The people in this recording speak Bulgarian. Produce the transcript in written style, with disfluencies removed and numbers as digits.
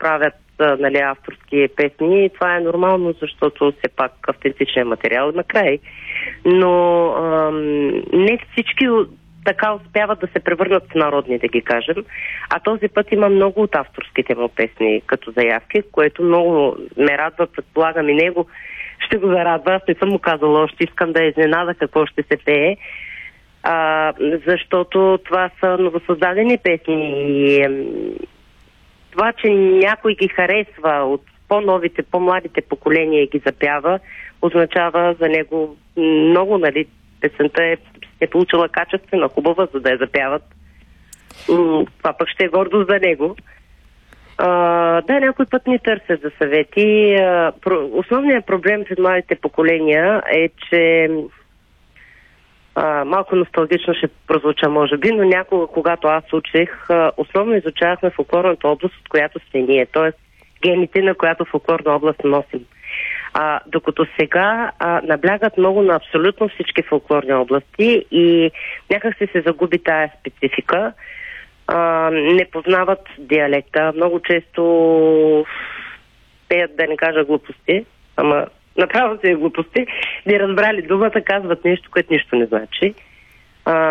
правят нали, авторски песни. Това е нормално, защото все пак автентичният материал е накрай. Но не всички така успяват да се превърнат в народни, да ги кажем. А този път има много от авторските му песни като заявки, което много ме радва, предполагам и него ще го зарадва. Аз не съм му казала още, искам да изненада какво ще се пее. Защото това са новосъздадени песни и това, че някой ги харесва от по-новите, по-младите поколения и ги запява, означава за него много, нали, песента е получила качествена, хубава, за да я запяват. Това пък ще е гордост за него. Да, някой път ни търсят за съвети. Основният проблем с младите поколения е, че малко носталгично ще прозвуча, може би, но някога, когато аз учих, основно изучавахме фолклорната област, от която сте ние, т.е. гените, на която фолклорна област носим. Докато сега наблягат много на абсолютно всички фолклорни области и някак се загуби тая специфика. Не познават диалекта, много често пеят, да не кажа глупости, ама направо се глупости, не разбрали думата, казват нещо, което нищо не значи.